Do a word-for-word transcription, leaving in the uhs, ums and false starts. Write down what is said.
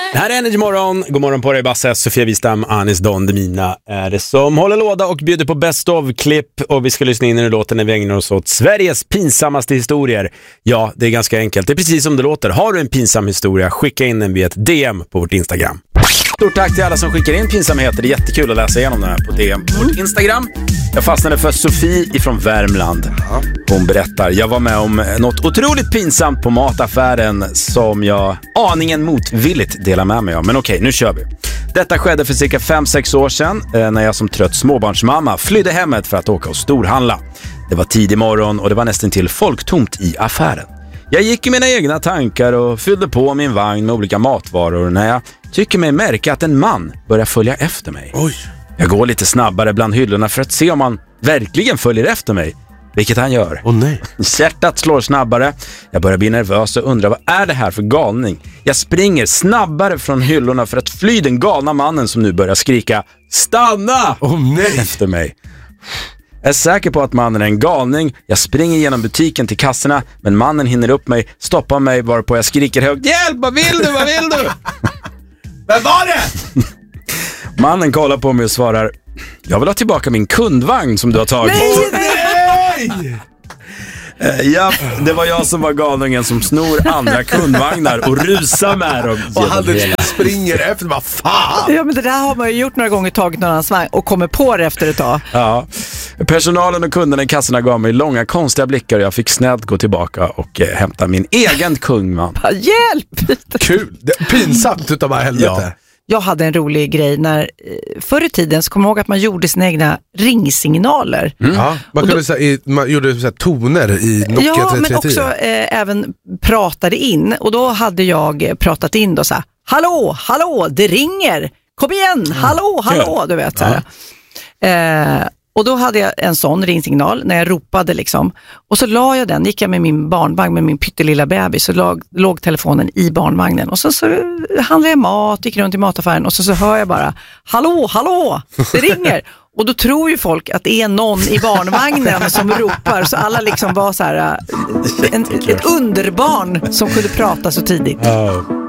Det här är Energy Morgon. God morgon på dig, Basse, Sofia Wistam, Anis Don Demina är det som håller låda och bjuder på best of-klipp. Och vi ska lyssna in i låten när vi ägnar oss åt Sveriges pinsammaste historier. Ja, det är ganska enkelt. Det är precis som det låter. Har du en pinsam historia, skicka in den via ett D M på vårt Instagram. Stort tack till alla som skickar in pinsamheter. Det är jättekul att läsa igenom den här på D M på vårt Instagram. Jag fastnade för Sofie ifrån Värmland. Hon berättar, jag var med om något otroligt pinsamt på mataffären som jag aningen motvilligt delar med mig av. Men okej, nu kör vi. Detta skedde för cirka fem sex år sedan när jag som trött småbarnsmamma flydde hemmet för att åka och storhandla. Det var tidig morgon och det var nästan till folktomt i affären. Jag gick i mina egna tankar och fyllde på min vagn med olika matvaror när jag tycker mig märka att en man börjar följa efter mig. Oj. Jag går lite snabbare bland hyllorna för att se om han verkligen följer efter mig. Vilket han gör. Åh nej. Hjärtat slår snabbare. Jag börjar bli nervös och undrar, vad är det här för galning? Jag springer snabbare från hyllorna för att fly den galna mannen som nu börjar skrika stanna! Åh nej. Efter mig. Jag är säker på att mannen är en galning. Jag springer genom butiken till kassorna, men mannen hinner upp mig, stoppar mig varpå jag skriker högt: hjälp, vad vill du, vad vill du? Vem var det? Mannen kollar på mig och svarar: jag vill ha tillbaka min kundvagn som du har tagit. Nej, nej! Ja, det var jag som var galningen som snor andra kundvagnar och rusar med dem. Och han springer efter, vad fan? Ja, men det där har man ju gjort några gånger, tagit någon annans vagn och kommer på det efter ett tag. Ja, personalen och kunderna i kassorna gav mig långa konstiga blickar och jag fick snällt gå tillbaka och eh, hämta min egen kundvagn. Hjälp! Kul, det är pinsamt utav bara helvete. Ja. Jag hade en rolig grej när förr i tiden så kommer jag ihåg att man gjorde sina egna ringsignaler. Mm. Ja, man, kunde, då, så här, man gjorde så här, toner i Nokia ja, tre tre tio. men också eh, även pratade in. Och då hade jag pratat in då så här: hallå, hallå, det ringer. Kom igen, hallå, hallå, du vet så här. Ja. Eh, och då hade jag en sån ringsignal när jag ropade liksom. Och så la jag den, gick jag med min barnvagn med min pyttelilla bebis, så låg, låg telefonen i barnvagnen. Och så, så handlade jag mat, gick runt i mataffären och så, så hör jag bara: hallå, hallå, det ringer. Och då tror ju folk att det är någon i barnvagnen som ropar. Så alla liksom var så här en, ett underbarn som kunde prata så tidigt. Oh.